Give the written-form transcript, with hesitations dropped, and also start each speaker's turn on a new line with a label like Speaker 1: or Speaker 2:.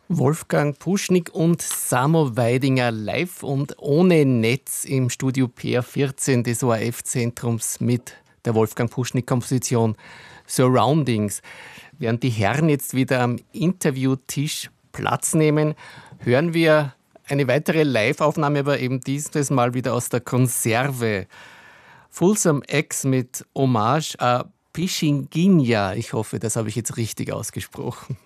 Speaker 1: Wolfgang Puschnig und Samo Weidinger live und ohne Netz im Studio PR14 des ORF-Zentrums mit der Wolfgang Puschnig-Komposition Surroundings. Während die Herren jetzt wieder am Interviewtisch Platz nehmen, hören wir eine weitere Live-Aufnahme, aber eben dieses Mal wieder aus der Konserve. Folsom X mit Hommage à Pichinguinha. Ich hoffe, das habe ich jetzt richtig ausgesprochen.